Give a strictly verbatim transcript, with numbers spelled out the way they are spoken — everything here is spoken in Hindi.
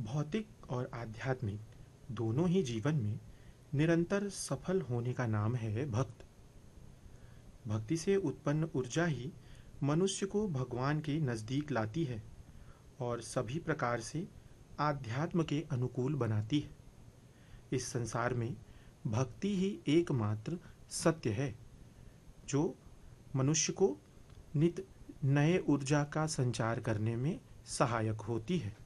भौतिक और आध्यात्मिक दोनों ही जीवन में निरंतर सफल होने का नाम है भक्त। भक्ति से उत्पन्न ऊर्जा ही मनुष्य को भगवान के नज़दीक लाती है और सभी प्रकार से आध्यात्म के अनुकूल बनाती है। इस संसार में भक्ति ही एकमात्र सत्य है जो मनुष्य को नित नए ऊर्जा का संचार करने में सहायक होती है।